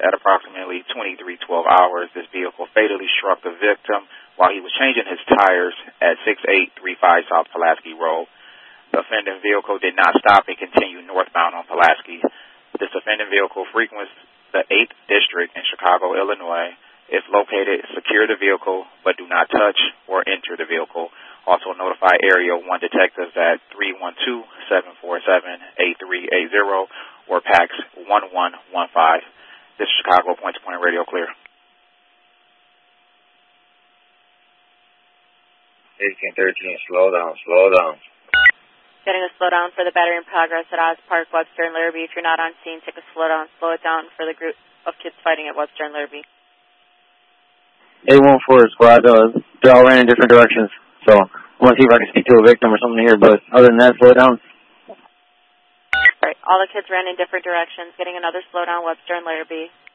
at approximately 23:12 hours, this vehicle fatally struck the victim while he was changing his tires at 6835 South Pulaski Road. The offending vehicle did not stop and continued northbound on Pulaski. This offending vehicle frequents the 8th District in Chicago, Illinois. If located, secure the vehicle, but do not touch or enter the vehicle. Also notify Area 1 detectives at 312-747-8380 or PAX 1115. This is Chicago point-to-point radio clear. 1813, slow down. Getting a slowdown for the battery in progress at Oz Park, Webster and Larrabee. If you're not on scene, take a slow it down for the group of kids fighting at Webster and Larrabee. 814 squad, they all ran in different directions, so I want to see if I can speak to a victim or something here, but other than that, slow it down. Right, all the kids ran in different directions. Getting another slowdown, Webster and Larrabee.